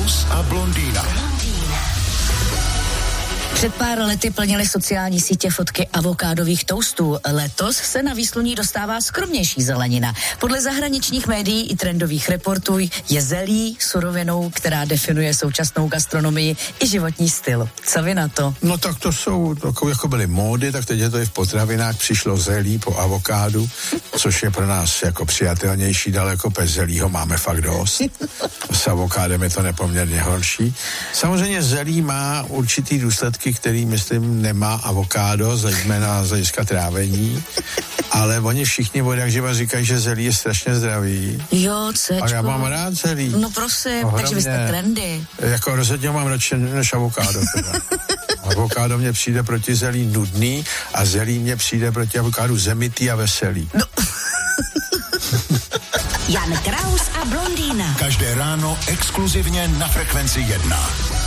Kraus a blondýna. Před pár lety plnily sociální sítě fotky avokádových toastů. Letos se na výsluní dostává skromnější zelenina. Podle zahraničních médií i trendových reportů je zelí surovinou, která definuje současnou gastronomii i životní styl. Co vy na to? No tak to jsou, jako byly módy, tak teď je to i v potravinách, přišlo zelí po avokádu, což je pro nás jako přijatelnější daleko, bez zelího máme fakt dost. S avokádem je to nepoměrně horší. Samozřejmě zelí má určitý důsledky, který, myslím, nemá avokádo, zejména z hlediska trávení, ale oni všichni vodákživa říkají, že zelí je strašně zdravý. Jo, cečko. A já mám rád zelí. No prosím, Ohromně. takže vy jste trendy. Jako rozhodně mám radši než avokádo. Avokádo mně přijde proti zelí nudný a zelí mně přijde proti avokádu zemitý a veselý. No. Jan Kraus a blondýna. Každé ráno exkluzivně na Frekvenci 1.